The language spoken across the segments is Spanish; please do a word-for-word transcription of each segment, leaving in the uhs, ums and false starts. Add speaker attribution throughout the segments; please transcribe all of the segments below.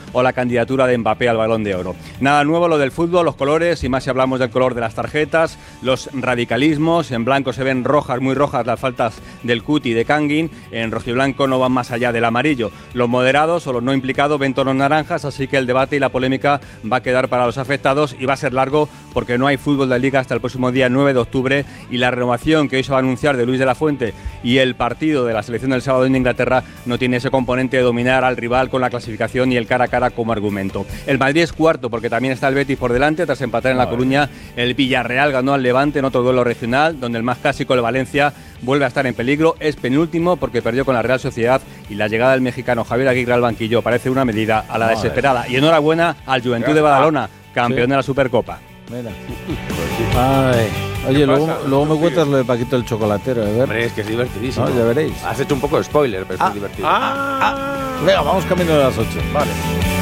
Speaker 1: o la candidatura de Mbappé al Balón de Oro. Nada nuevo lo del fútbol, los colores, y más si hablamos del color de las tarjetas, los radicalismos. En blanco se ven rojas, muy rojas, las faltas del Cuti y de Kangin. En rojiblanco no van más allá del amarillo. Los moderados o los no implicados ven tonos naranjas, así que el debate y la polémica va a quedar para los afectados y va a ser largo porque no hay fútbol de Liga hasta el próximo día nueve de octubre, y la renovación que hoy se va a anunciar de Luis de la Fuente y el partido de la selección del sábado en Inglaterra no tiene ese componente de dominar al rival con la clasificación y el cara a cara como argumento. El Madrid es cuarto porque también está el Betis por delante tras empatar en La Coruña. El Villarreal ganó al Levante en otro duelo regional, donde el más clásico, el Valencia, vuelve a estar en peligro. Es penúltimo porque perdió con la Real Sociedad, y la llegada del mexicano Javier Aguirre al banquillo parece una medida a la Madre. desesperada. Y enhorabuena al Juventud de Badalona, campeón sí. de la Supercopa.
Speaker 2: Mira. Ay. Oye, luego, luego me cuentas lo de Paquito el chocolatero, ¿eh?
Speaker 3: Hombre, es que es divertidísimo.
Speaker 2: No, ya veréis.
Speaker 3: Has hecho un poco de spoiler, pero
Speaker 2: ah,
Speaker 3: es divertido.
Speaker 2: Ah, ah. Venga, vamos camino de las ocho. Vale.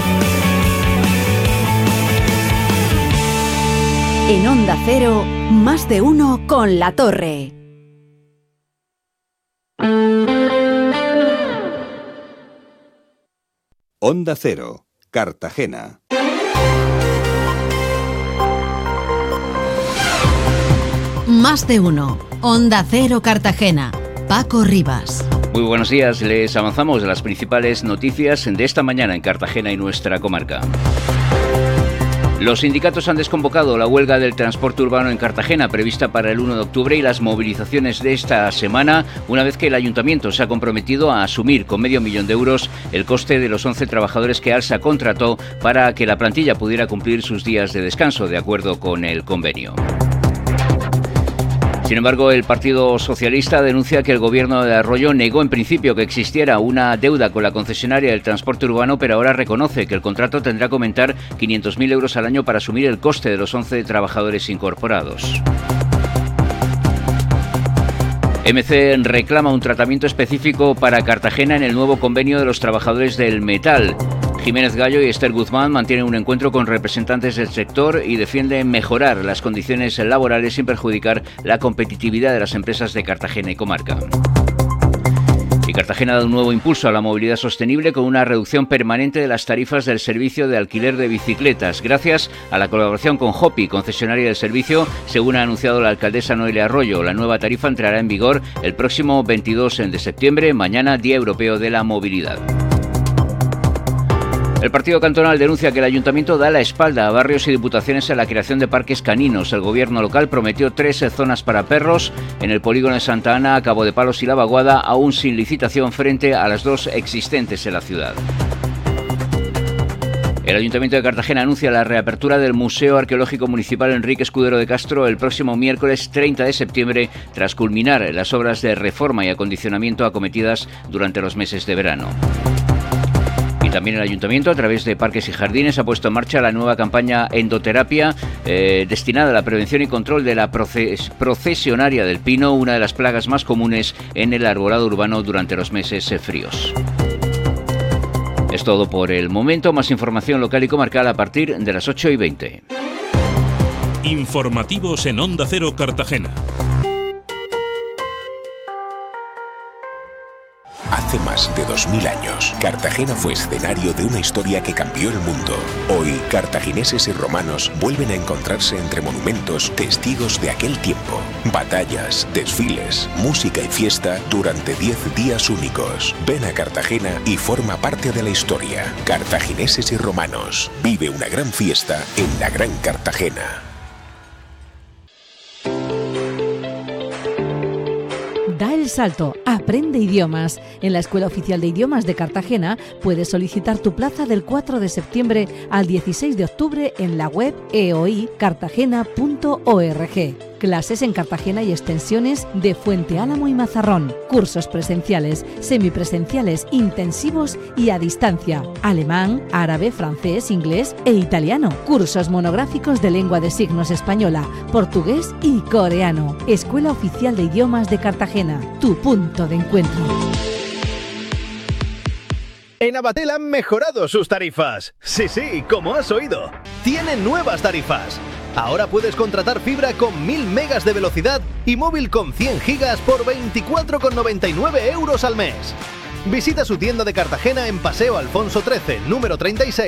Speaker 4: En Onda Cero, más de uno con La Torre.
Speaker 5: Onda Cero, Cartagena.
Speaker 4: Más de uno. Onda Cero Cartagena. Paco Rivas.
Speaker 6: Muy buenos días, les avanzamos las principales noticias de esta mañana en Cartagena y nuestra comarca. Los sindicatos han desconvocado la huelga del transporte urbano en Cartagena prevista para el uno de octubre y las movilizaciones de esta semana, una vez que el ayuntamiento se ha comprometido a asumir con medio millón de euros el coste de los once trabajadores que ALSA contrató para que la plantilla pudiera cumplir sus días de descanso, de acuerdo con el convenio. Sin embargo, el Partido Socialista denuncia que el gobierno de Arroyo negó en principio que existiera una deuda con la concesionaria del transporte urbano, pero ahora reconoce que el contrato tendrá que aumentar quinientos mil euros al año para asumir el coste de los once trabajadores incorporados. M C reclama un tratamiento específico para Cartagena en el nuevo convenio de los trabajadores del metal. Jiménez Gallo y Esther Guzmán mantienen un encuentro con representantes del sector y defienden mejorar las condiciones laborales sin perjudicar la competitividad de las empresas de Cartagena y comarca. Y Cartagena da un nuevo impulso a la movilidad sostenible con una reducción permanente de las tarifas del servicio de alquiler de bicicletas, gracias a la colaboración con Hopi, concesionaria del servicio, según ha anunciado la alcaldesa Noelia Arroyo. La nueva tarifa entrará en vigor el próximo veintidós de septiembre, mañana Día Europeo de la Movilidad. El Partido Cantonal denuncia que el Ayuntamiento da la espalda a barrios y diputaciones en la creación de parques caninos. El Gobierno local prometió tres zonas para perros en el polígono de Santa Ana, Cabo de Palos y La Vaguada, aún sin licitación frente a las dos existentes en la ciudad. El Ayuntamiento de Cartagena anuncia la reapertura del Museo Arqueológico Municipal Enrique Escudero de Castro el próximo miércoles treinta de septiembre, tras culminar las obras de reforma y acondicionamiento acometidas durante los meses de verano. Y también el Ayuntamiento, a través de Parques y Jardines, ha puesto en marcha la nueva campaña Endoterapia eh, destinada a la prevención y control de la proces- procesionaria del pino, una de las plagas más comunes en el arbolado urbano durante los meses eh, fríos. Es todo por el momento. Más información local y comarcal a partir de las ocho y veinte.
Speaker 7: Informativos en Onda Cero Cartagena.
Speaker 5: Hace más de dos mil años, Cartagena fue escenario de una historia que cambió el mundo. Hoy, cartagineses y romanos vuelven a encontrarse entre monumentos, testigos de aquel tiempo. Batallas, desfiles, música y fiesta durante diez días únicos. Ven a Cartagena y forma parte de la historia. Cartagineses y romanos. Vive una gran fiesta en la Gran Cartagena.
Speaker 8: Da el salto, aprende idiomas. En la Escuela Oficial de Idiomas de Cartagena puedes solicitar tu plaza del cuatro de septiembre al dieciséis de octubre en la web e o i cartagena punto org. Clases en Cartagena y extensiones de Fuente Álamo y Mazarrón. Cursos presenciales, semipresenciales, intensivos y a distancia. Alemán, árabe, francés, inglés e italiano. Cursos monográficos de lengua de signos española, portugués y coreano. Escuela Oficial de Idiomas de Cartagena, tu punto de encuentro.
Speaker 9: En Abatel han mejorado sus tarifas. Sí, sí, como has oído. Tienen nuevas tarifas. Ahora puedes contratar fibra con mil megas de velocidad y móvil con cien gigas por veinticuatro con noventa y nueve euros al mes. Visita su tienda de Cartagena en Paseo Alfonso trece, número treinta y seis.